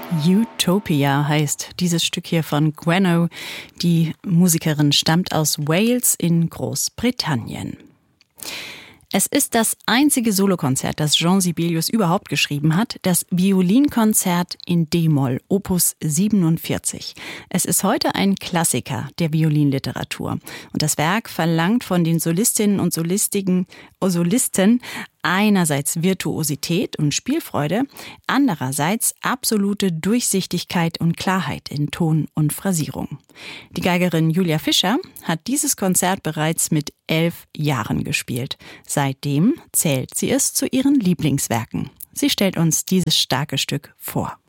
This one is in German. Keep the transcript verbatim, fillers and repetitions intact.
Utopia heißt dieses Stück hier von Gwenno. Die Musikerin stammt aus Wales in Großbritannien. Es ist das einzige Solokonzert, das Jean Sibelius überhaupt geschrieben hat, das Violinkonzert in D-Moll, Opus siebenundvierzig. Es ist heute ein Klassiker der Violinliteratur. Und das Werk verlangt von den Solistinnen und Solistigen, Solisten einerseits Virtuosität und Spielfreude, andererseits absolute Durchsichtigkeit und Klarheit in Ton und Phrasierung. Die Geigerin Julia Fischer hat dieses Konzert bereits mit elf Jahren gespielt. Seitdem zählt sie es zu ihren Lieblingswerken. Sie stellt uns dieses starke Stück vor.